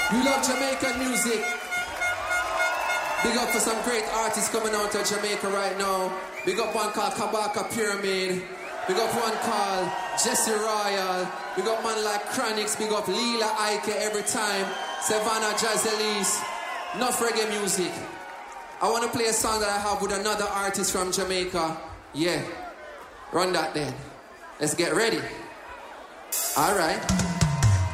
We love Jamaican music. Big up for some great artists coming out of Jamaica right now. Big up one called Kabaka Pyramid. Big up one called Jesse Royal. Big up man like Chronix. Big up Lila Ike every time. Savannah Jazelis. Enough reggae music. I want to play a song that I have with another artist from Jamaica. Yeah. Run that then. Let's get ready. All right.